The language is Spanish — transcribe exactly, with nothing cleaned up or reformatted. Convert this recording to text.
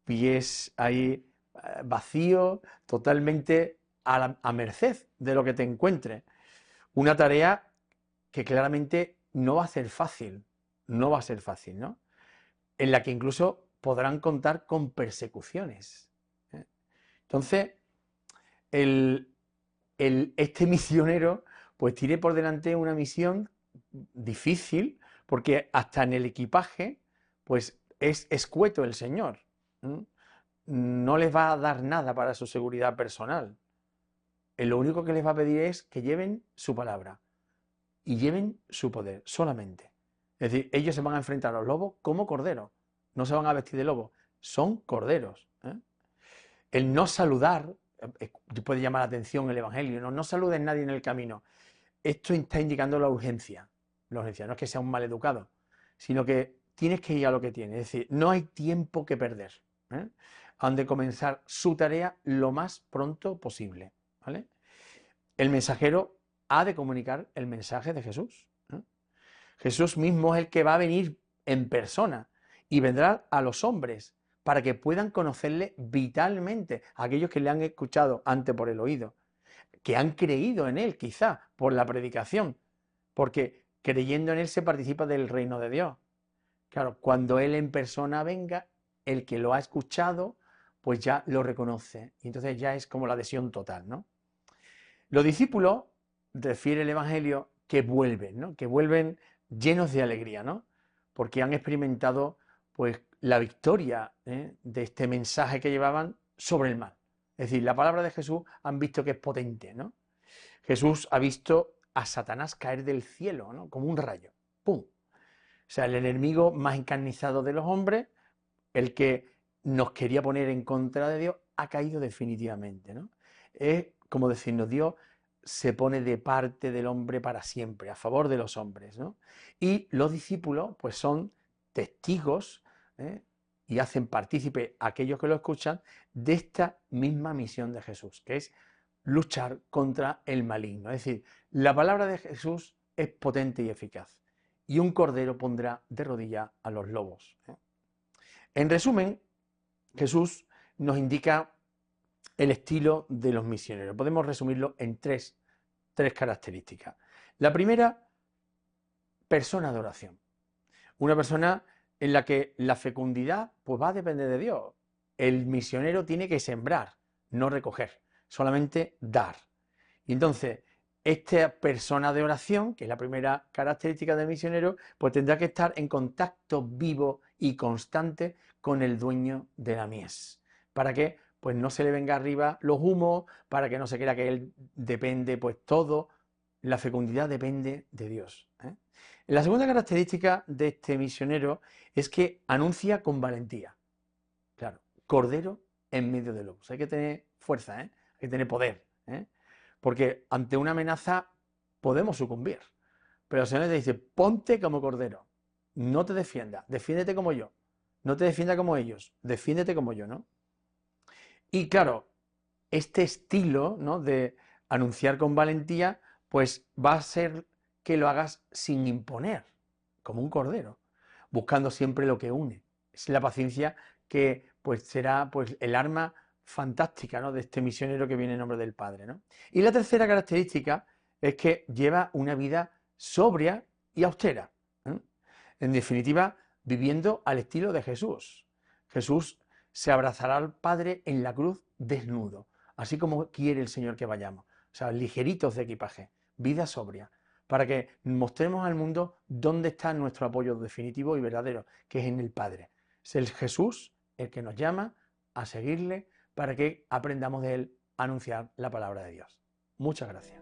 pies ahí eh, vacíos, totalmente a, la, a merced de lo que te encuentres. Una tarea que claramente no va a ser fácil, no va a ser fácil, ¿no? En la que incluso podrán contar con persecuciones. ¿eh? Entonces, el, el, este misionero pues tiene por delante una misión difícil, porque hasta en el equipaje pues es escueto el Señor. ¿eh? No les va a dar nada para su seguridad personal. Eh, Lo único que les va a pedir es que lleven su palabra y lleven su poder solamente. Es decir, ellos se van a enfrentar a los lobos como corderos. No se van a vestir de lobo, son corderos. ¿eh? El no saludar, eh, puede llamar la atención el Evangelio, no, no saludes a nadie en el camino. Esto está indicando la urgencia. La urgencia no es que sea un mal educado, sino que tienes que ir a lo que tienes. Es decir, no hay tiempo que perder. ¿eh? Han de comenzar su tarea lo más pronto posible. ¿vale? El mensajero ha de comunicar el mensaje de Jesús. ¿eh? Jesús mismo es el que va a venir en persona y vendrá a los hombres para que puedan conocerle vitalmente, a aquellos que le han escuchado antes por el oído, que han creído en él quizá por la predicación, porque creyendo en él se participa del reino de Dios. Claro, cuando él en persona venga, el que lo ha escuchado, pues ya lo reconoce. Y entonces ya es como la adhesión total, ¿no? Los discípulos, refiere el Evangelio, que vuelven, ¿no? Que vuelven llenos de alegría, ¿no? Porque han experimentado, pues, la victoria ¿eh? de este mensaje que llevaban sobre el mal. Es decir, la palabra de Jesús han visto que es potente, ¿no? Jesús ha visto a Satanás caer del cielo, ¿no? Como un rayo. ¡Pum! O sea, el enemigo más encarnizado de los hombres, el que nos quería poner en contra de Dios, ha caído definitivamente, ¿no? Es como decirnos, Dios se pone de parte del hombre para siempre, a favor de los hombres, ¿no? Y los discípulos, pues son testigos ¿eh? y hacen partícipe a aquellos que lo escuchan de esta misma misión de Jesús, que es luchar contra el maligno. Es decir, la palabra de Jesús es potente y eficaz, y un cordero pondrá de rodillas a los lobos. ¿eh? En resumen, Jesús nos indica el estilo de los misioneros. Podemos resumirlo en tres, tres características. La primera, persona de oración. Una persona en la que la fecundidad pues va a depender de Dios. El misionero tiene que sembrar, no recoger, solamente dar. Y entonces, esta persona de oración, que es la primera característica del misionero, pues tendrá que estar en contacto vivo y constante con el dueño de la mies. ¿Para qué? Pues no se le venga arriba los humos, para que no se crea que él depende, pues todo, la fecundidad depende de Dios. ¿eh? La segunda característica de este misionero es que anuncia con valentía. Claro, cordero en medio de lobos. Hay que tener fuerza, ¿eh? Hay que tener poder. ¿eh? Porque ante una amenaza podemos sucumbir. Pero el Señor te dice, ponte como cordero. No te defiendas, defiéndete como yo. No te defienda como ellos, defiéndete como yo, ¿no? Y claro, este estilo ¿no? de anunciar con valentía, pues va a ser que lo hagas sin imponer, como un cordero, buscando siempre lo que une. Es la paciencia que pues será pues el arma fantástica ¿no? de este misionero que viene en nombre del Padre. ¿no? Y la tercera característica es que lleva una vida sobria y austera. ¿eh? En definitiva, viviendo al estilo de Jesús. Jesús se abrazará al Padre en la cruz desnudo, así como quiere el Señor que vayamos. O sea, ligeritos de equipaje, vida sobria, para que mostremos al mundo dónde está nuestro apoyo definitivo y verdadero, que es en el Padre. Es el Jesús el que nos llama a seguirle para que aprendamos de él a anunciar la palabra de Dios. Muchas gracias.